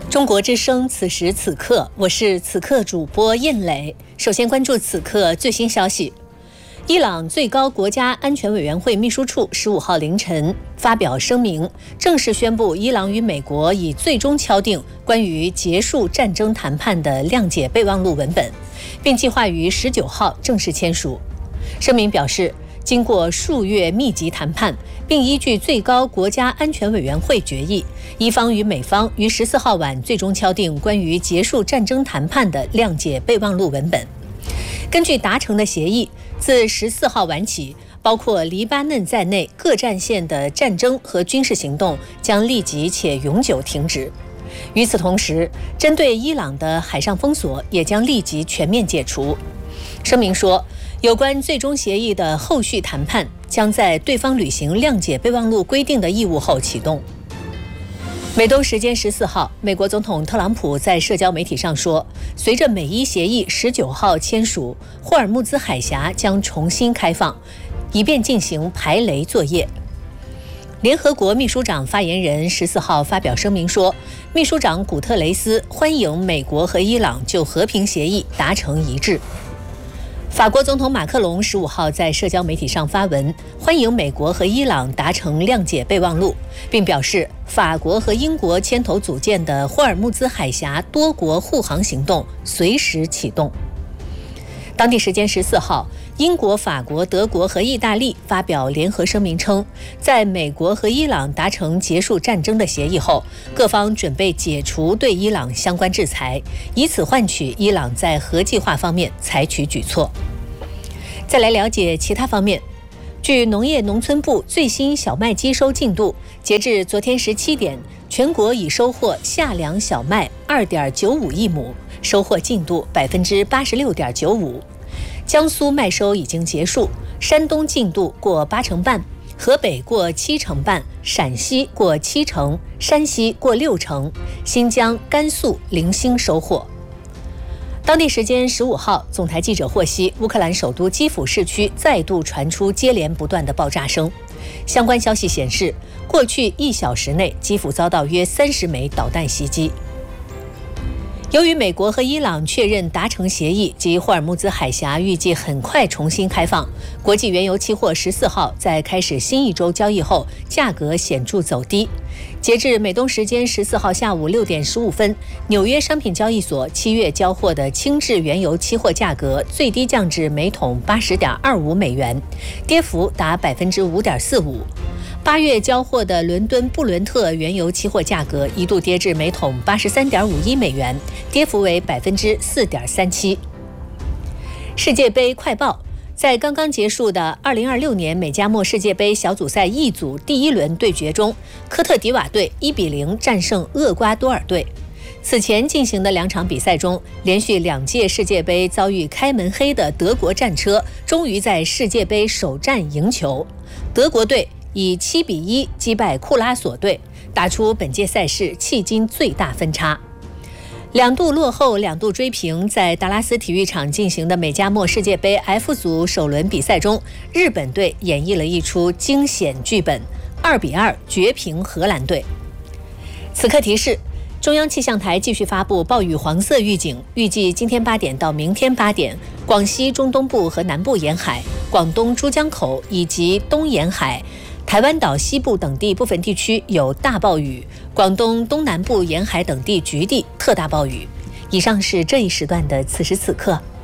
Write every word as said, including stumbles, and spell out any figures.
中国之声，此时此刻，我是此刻主播燕磊。首先关注此刻最新消息。伊朗最高国家安全委员会秘书处十五号凌晨发表声明，正式宣布伊朗与美国已最终敲定关于结束战争谈判的谅解备忘录文本，并计划于十九号正式签署。声明表示，经过数月密集谈判，并依据最高国家安全委员会决议，伊方与美方于十四号晚最终敲定关于结束战争谈判的谅解备忘录文本。根据达成的协议，自十四号晚起，包括黎巴嫩在内各战线的战争和军事行动将立即且永久停止。与此同时，针对伊朗的海上封锁也将立即全面解除。声明说，有关最终协议的后续谈判将在对方履行谅解备忘录规定的义务后启动。美东时间十四号，美国总统特朗普在社交媒体上说，随着美伊协议十九号签署，霍尔木兹海峡将重新开放，以便进行排雷作业。联合国秘书长发言人十四号发表声明说，秘书长古特雷斯欢迎美国和伊朗就和平协议达成一致。法国总统马克龙十五号在社交媒体上发文，欢迎美国和伊朗达成谅解备忘录，并表示法国和英国牵头组建的霍尔木兹海峡多国护航行动随时启动。当地时间十四号，英国、法国、德国和意大利发表联合声明称，在美国和伊朗达成结束战争的协议后，各方准备解除对伊朗相关制裁，以此换取伊朗在核计划方面采取举措。再来了解其他方面。据农业农村部最新小麦机收进度，截至昨天十七点，全国已收获夏粮小麦 二点九五亿亩，收获进度 百分之八十六点九五。江苏麦收已经结束，山东进度过八成半，河北过七成半，陕西过七成，山西过六成，新疆、甘肃零星收获。当地时间十五号，总台记者获悉，乌克兰首都基辅市区再度传出接连不断的爆炸声。相关消息显示，过去一小时内，基辅遭到约三十枚导弹袭击。由于美国和伊朗确认达成协议及霍尔木兹海峡预计很快重新开放，国际原油期货十四号在开始新一周交易后，价格显著走低。截至美东时间十四号下午六点十五分，纽约商品交易所七月交货的轻质原油期货价格最低降至每桶八十点二五美元，跌幅达百分之五点四五。八月交货的伦敦布伦特原油期货价格一度跌至每桶八十三点五一美元，跌幅为百分之四点三七。世界杯快报。在刚刚结束的二零二六年美加墨世界杯小组赛 E 组第一轮对决中，科特迪瓦队一比零战胜厄瓜多尔队。此前进行的两场比赛中，连续两届世界杯遭遇开门黑的德国战车终于在世界杯首战赢球。德国队以七比一击败库拉索队，打出本届赛事迄今最大分差。两度落后两度追平，在达拉斯体育场进行的美加墨世界杯 F 组首轮比赛中，日本队演绎了一出惊险剧本，二比二绝平荷兰队。此刻提示，中央气象台继续发布暴雨黄色预警，预计今天八点到明天八点，广西中东部和南部沿海、广东珠江口以及东沿海、台湾岛西部等地部分地区有大暴雨，广东东南部沿海等地局地特大暴雨。以上是这一时段的此时此刻。